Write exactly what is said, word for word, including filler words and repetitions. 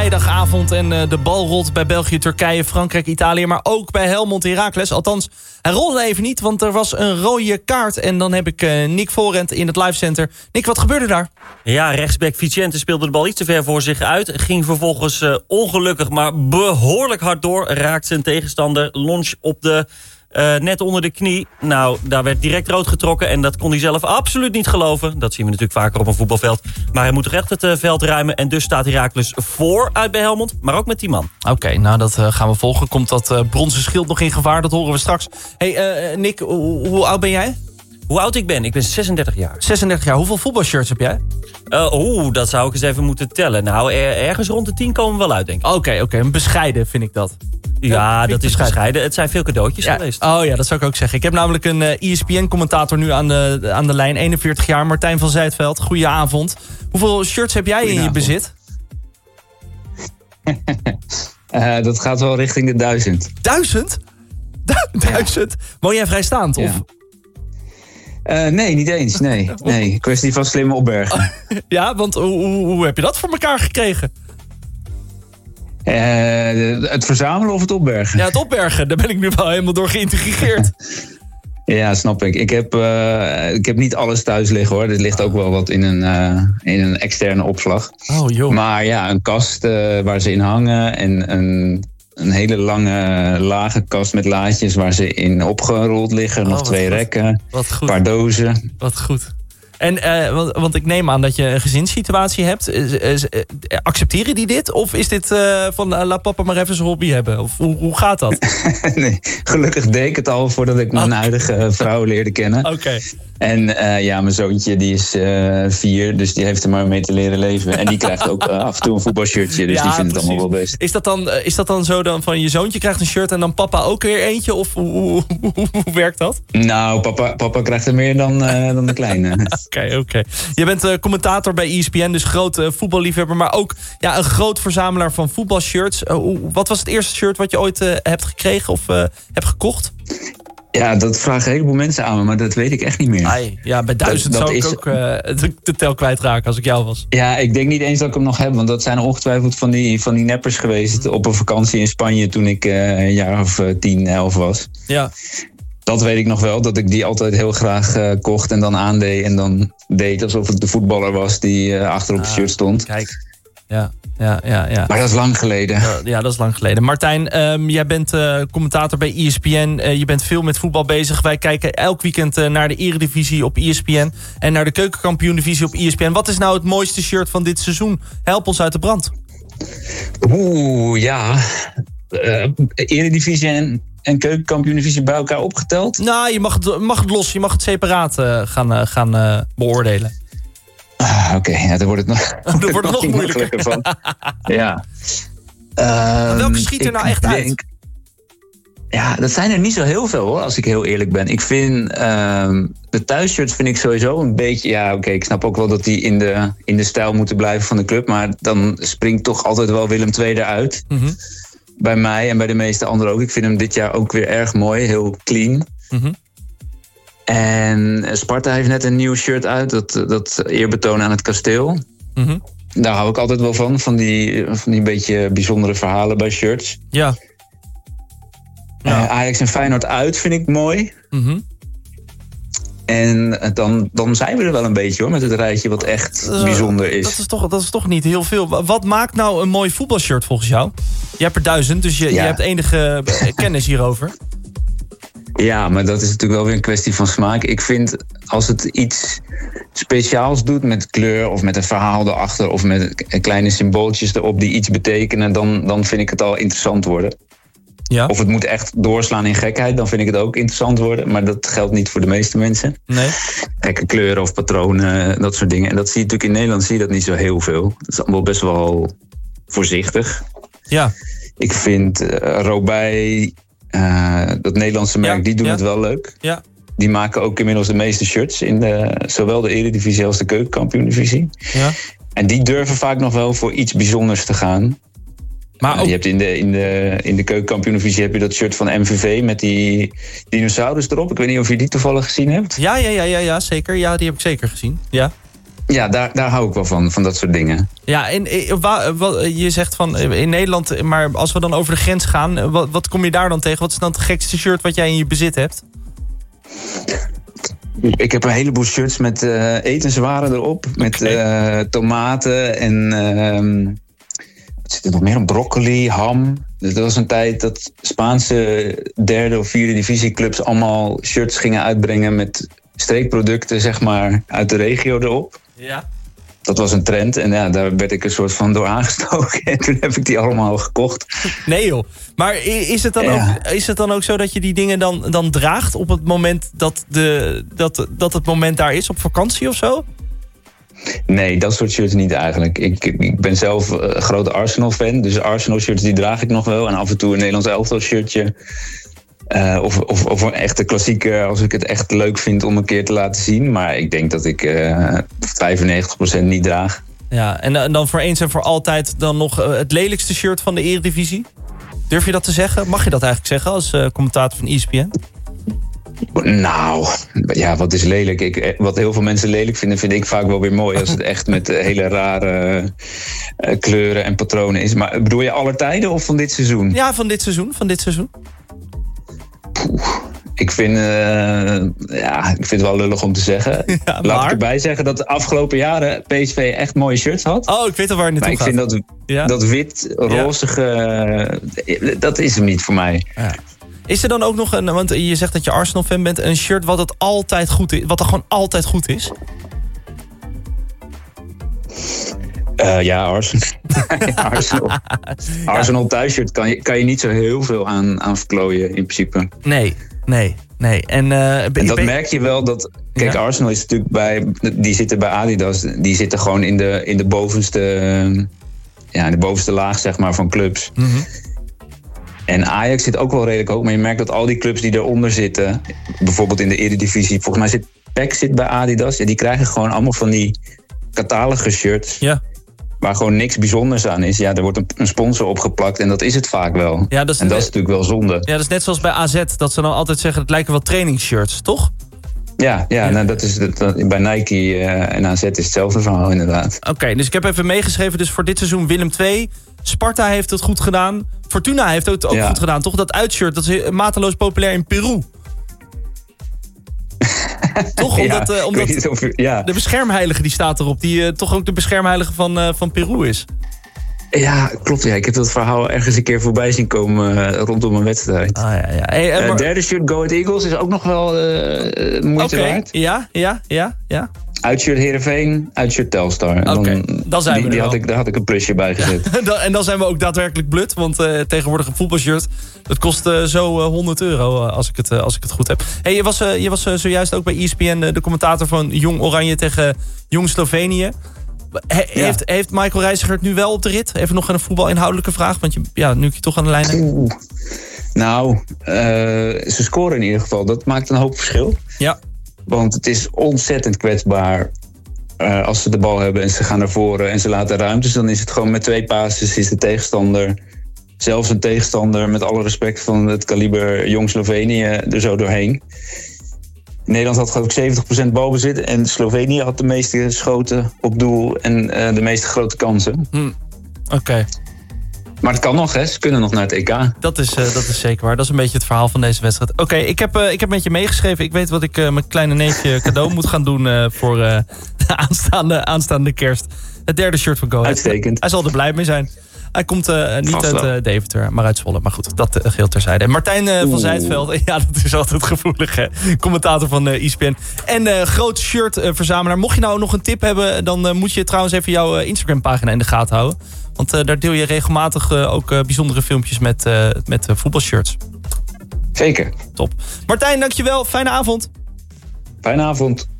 vrijdagavond en uh, de bal rolt bij België, Turkije, Frankrijk, Italië... maar ook bij Helmond Heracles. Althans, hij rolde even niet, want er was een rode kaart. En dan heb ik uh, Nick Voorent in het livecenter. Nick, wat gebeurde daar? Ja, rechtsback Vicente speelde de bal iets te ver voor zich uit. Ging vervolgens uh, ongelukkig, maar behoorlijk hard door. Raakt zijn tegenstander, lunch op de... Uh, net onder de knie. Nou, daar werd direct rood getrokken. En dat kon hij zelf absoluut niet geloven. Dat zien we natuurlijk vaker op een voetbalveld. Maar hij moet toch echt het uh, veld ruimen. En dus staat Heracles voor uit bij Helmond. Maar ook met die man. Oké, okay, nou dat uh, gaan we volgen. Komt dat uh, bronzen schild nog in gevaar? Dat horen we straks. Hey uh, Nick, hoe, hoe oud ben jij? Hoe oud ik ben? Ik ben zesendertig jaar. zesendertig jaar. Hoeveel voetbalshirts heb jij? Uh, Oeh, dat zou ik eens even moeten tellen. Nou, er, ergens rond de tien komen we wel uit, denk ik. Oké, okay, oké. Okay. Een bescheiden vind ik dat. Ja, ja dat is bescheiden. bescheiden. Het zijn veel cadeautjes ja. geweest. Oh ja, dat zou ik ook zeggen. Ik heb namelijk een uh, E S P N-commentator nu aan de, aan de lijn. eenenveertig jaar, Martijn van Zijtveld. Goedenavond. Hoeveel shirts heb jij in je bezit? uh, dat gaat wel richting de duizend. Duizend? Du- duizend? Ja. Woon jij vrijstaand? Of? Ja. Uh, nee, niet eens. Nee, nee. Kwestie van slimme opbergen. Ja, want hoe, hoe, hoe heb je dat voor elkaar gekregen? Uh, het verzamelen of het opbergen? Ja, het opbergen. Daar ben ik nu wel helemaal door geïntegreerd. Ja, snap ik. Ik heb, uh, ik heb niet alles thuis liggen, hoor. Er ligt ook wel wat in een, uh, in een externe opslag. Oh, joh. Maar ja, een kast uh, waar ze in hangen en een... Een hele lange lage kast met laadjes waar ze in opgerold liggen. Oh, nog twee goed. rekken, een paar dozen. Wat goed. En, uh, want, want ik neem aan dat je een gezinssituatie hebt. Uh, uh, uh, accepteren die dit? Of is dit uh, van uh, laat papa maar even zijn hobby hebben? Of hoe, hoe gaat dat? Nee, gelukkig deed ik het al voordat ik mijn oh. huidige vrouw leerde kennen. Oké. Okay. En uh, ja, mijn zoontje die is uh, vier, dus die heeft er maar mee te leren leven. En die krijgt ook uh, af en toe een voetbalshirtje, dus ja, die vindt het allemaal wel best. Is dat, dan, uh, is dat dan zo dan van je zoontje krijgt een shirt en dan papa ook weer eentje? Of hoe, hoe, hoe, hoe werkt dat? Nou, papa, papa krijgt er meer dan, uh, dan de kleine. Oké, okay, oké. Okay. Je bent uh, commentator bij E S P N, dus groot uh, voetballiefhebber, maar ook ja, een groot verzamelaar van voetbalshirts. Uh, wat was het eerste shirt wat je ooit uh, hebt gekregen of uh, hebt gekocht? Ja, dat vragen een heleboel mensen aan me, maar dat weet ik echt niet meer. Ai, ja, bij duizend dat, dat zou ik is... ook uh, de tel kwijtraken als ik jou was. Ja, ik denk niet eens dat ik hem nog heb, want dat zijn ongetwijfeld van die, van die neppers geweest mm. op een vakantie in Spanje toen ik uh, een jaar of uh, tien, elf was. Ja. Dat weet ik nog wel, dat ik die altijd heel graag uh, kocht en dan aandeed en dan deed alsof het de voetballer was die uh, achter op het ah, shirt stond. Kijk, ja. Ja, ja, ja. Maar dat is lang geleden. Ja, ja dat is lang geleden. Martijn, um, jij bent uh, commentator bij E S P N. Uh, je bent veel met voetbal bezig. Wij kijken elk weekend uh, naar de Eredivisie op E S P N. En naar de Keukenkampioen-divisie op E S P N. Wat is nou het mooiste shirt van dit seizoen? Help ons uit de brand. Oeh, ja. Uh, Eredivisie en, en Keukenkampioen-divisie bij elkaar opgeteld? Nou, je mag het, mag het los. Je mag het separaat uh, gaan, uh, gaan uh, beoordelen. Ah, Oké, okay. ja, dan wordt het nog, dan wordt het nog, nog moeilijker. van. Ja. Um, welke schiet er nou echt denk, uit? Ja, dat zijn er niet zo heel veel, hoor, als ik heel eerlijk ben. Ik vind um, de thuisshirts vind ik sowieso een beetje... Ja, oké, okay, ik snap ook wel dat die in de, in de stijl moeten blijven van de club. Maar dan springt toch altijd wel Willem twee eruit. Mm-hmm. Bij mij en bij de meeste anderen ook. Ik vind hem dit jaar ook weer erg mooi, heel clean. Mm-hmm. En Sparta heeft net een nieuw shirt uit, dat, dat eerbetoon aan het kasteel. Mm-hmm. Daar hou ik altijd wel van, van die, van die beetje bijzondere verhalen bij shirts. Ja. ja. Uh, Ajax en Feyenoord uit vind ik mooi. Mm-hmm. En dan, dan zijn we er wel een beetje, hoor, met het rijtje wat echt uh, bijzonder is. Dat is, toch, dat is toch niet heel veel. Wat maakt nou een mooi voetbalshirt volgens jou? Je hebt er duizend, dus je, ja. je hebt enige kennis hierover. Ja, maar dat is natuurlijk wel weer een kwestie van smaak. Ik vind, als het iets speciaals doet met kleur of met een verhaal erachter of met kleine symbooltjes erop die iets betekenen, dan, dan vind ik het al interessant worden. Ja. Of het moet echt doorslaan in gekheid, dan vind ik het ook interessant worden. Maar dat geldt niet voor de meeste mensen. Nee. Gekke kleuren of patronen, dat soort dingen. En dat zie je natuurlijk in Nederland zie je dat niet zo heel veel. Dat is allemaal best wel voorzichtig. Ja. Ik vind uh, Robij... Uh, dat Nederlandse merk, ja, die doen ja. het wel leuk. Ja. Die maken ook inmiddels de meeste shirts in de, zowel de Eredivisie als de Keukenkampioen-divisie. Ja. En die durven vaak nog wel voor iets bijzonders te gaan. Maar uh, ook... Je hebt in de, in de, in de Keukenkampioen-divisie heb je dat shirt van M V V met die dinosaurus erop. Ik weet niet of je die toevallig gezien hebt. Ja, ja, ja, ja, ja zeker. Ja, die heb ik zeker gezien. Ja. ja, daar, daar hou ik wel van, van dat soort dingen. Ja, en je zegt van in Nederland, maar als we dan over de grens gaan, wat, wat kom je daar dan tegen? Wat is dan het gekste shirt wat jij in je bezit hebt? Ik heb een heleboel shirts met uh, etenswaren erop. Met uh, tomaten en uh, wat zit er nog meer? Broccoli, ham. Dus dat was een tijd dat Spaanse derde of vierde divisieclubs allemaal shirts gingen uitbrengen met streekproducten, zeg maar, uit de regio erop. Ja. Dat was een trend en ja, daar werd ik een soort van door aangestoken. En toen heb ik die allemaal gekocht. Nee joh. Maar is het dan, ja. ook, is het dan ook zo dat je die dingen dan, dan draagt op het moment dat, de, dat, dat het moment daar is, op vakantie of zo? Nee, dat soort shirts niet eigenlijk. Ik, ik ben zelf een grote Arsenal-fan. Dus Arsenal shirts die draag ik nog wel. En af en toe een Nederlands elftal shirtje. Uh, of, of, of een echte klassieker als ik het echt leuk vind om een keer te laten zien. Maar ik denk dat ik uh, vijfennegentig procent niet draag. Ja, en, en dan voor eens en voor altijd dan nog uh, het lelijkste shirt van de Eredivisie? Durf je dat te zeggen? Mag je dat eigenlijk zeggen als uh, commentator van E S P N? Nou, ja, wat is lelijk? Ik, wat heel veel mensen lelijk vinden, vind ik vaak wel weer mooi. Als het echt met hele rare uh, kleuren en patronen is. Maar bedoel je aller tijden of van dit seizoen? Ja, van dit seizoen. Van dit seizoen. Poeh, ik vind, uh, ja, ik vind het wel lullig om te zeggen. Ja, maar... Laat ik erbij zeggen dat de afgelopen jaren P S V echt mooie shirts had. Oh, ik weet al waar het naartoe gaat. Maar ik vind dat, ja? dat wit, rozige, ja. dat is hem niet voor mij. Ja. Is er dan ook nog een, want je zegt dat je Arsenal-fan bent, een shirt wat het altijd goed is, wat er gewoon altijd goed is? Uh, ja, Arsenal. Arsenal. Arsenal thuisshirt kan je, kan je niet zo heel veel aan, aan verklooien in principe. Nee, nee, nee. En, uh, en dat ben... merk je wel dat... Kijk, ja. Arsenal is natuurlijk bij... Die zitten bij Adidas. Die zitten gewoon in de, in de bovenste... Ja, in de bovenste laag, zeg maar, van clubs. Mm-hmm. En Ajax zit ook wel redelijk hoog. Maar je merkt dat al die clubs die eronder zitten... Bijvoorbeeld in de Eredivisie... Volgens mij zit P E C zit bij Adidas. Ja, die krijgen gewoon allemaal van die catalogus shirts. Ja. Waar gewoon niks bijzonders aan is. Ja, er wordt een sponsor opgeplakt en dat is het vaak wel. Ja, dat is, en dat is natuurlijk wel zonde. Ja, dat is net zoals bij A Z. Dat ze dan altijd zeggen, het lijken wel trainingsshirts, toch? Ja, ja, ja. Nou, dat is dat, bij Nike uh, en A Z is hetzelfde verhaal inderdaad. Oké, okay, dus ik heb even meegeschreven. Dus voor dit seizoen Willem twee. Sparta heeft het goed gedaan. Fortuna heeft het ook ja. goed gedaan, toch? Dat uitshirt, dat is mateloos populair in Peru. Toch? Omdat, ja, uh, omdat of, ja. de beschermheilige die staat erop. Die uh, toch ook de beschermheilige van, uh, van Peru is. Ja, klopt. Ja. Ik heb dat verhaal ergens een keer voorbij zien komen uh, rondom een wedstrijd. Ah, ja, ja. Hey, uh, maar... uh, derde shirt, Go Ahead Eagles, is ook nog wel uh, moeite okay. waard. Ja, ja, ja, ja. Uitshirt Heerenveen, uitshirt Telstar. Oké, okay, dan zijn die, we die er had ik, Daar had ik een plusje bij gezet. Ja, en dan zijn we ook daadwerkelijk blut. Want uh, tegenwoordig een voetbalshirt, dat kost uh, zo uh, honderd euro uh, als, ik het, uh, als ik het goed heb. Hey, je was, uh, je was uh, zojuist ook bij E S P N uh, de commentator van Jong Oranje tegen Jong Slovenië. He, ja. heeft, heeft Michael Reiziger het nu wel op de rit? Even nog een voetbalinhoudelijke vraag. Want je, ja, nu ik je toch aan de lijn heb. Oeh. Nou, uh, ze scoren in ieder geval. Dat maakt een hoop verschil. Ja. Want het is ontzettend kwetsbaar uh, als ze de bal hebben en ze gaan naar voren en ze laten ruimtes. Dan is het gewoon met twee passes is de tegenstander, zelfs een tegenstander met alle respect van het kaliber Jong Slovenië, er zo doorheen. Nederland had geloof ik zeventig procent balbezit en Slovenië had de meeste schoten op doel en uh, de meeste grote kansen. Hmm. Oké. Okay. Maar het kan nog, hè? Ze kunnen nog naar het E K. Dat is, uh, dat is zeker waar. Dat is een beetje het verhaal van deze wedstrijd. Oké, okay, ik, heb, uh, ik heb met je meegeschreven. Ik weet wat ik uh, mijn kleine neefje cadeau moet gaan doen uh, voor uh, de aanstaande, aanstaande kerst. Het derde shirt van Go Ahead. Uitstekend. Hij zal er blij mee zijn. Hij komt uh, niet Vast uit uh, Deventer, maar uit Zwolle. Maar goed, dat uh, geheel terzijde. En Martijn uh, van Zijtveld, ja, dat is altijd gevoelig, hè? Commentator van uh, E S P N. En uh, groot shirt uh, verzamelaar. Mocht je nou nog een tip hebben, dan uh, moet je trouwens even jouw uh, Instagram pagina in de gaten houden. Want uh, daar deel je regelmatig uh, ook uh, bijzondere filmpjes met, uh, met uh, voetbalshirts. Zeker. Top. Martijn, dankjewel. Fijne avond. Fijne avond.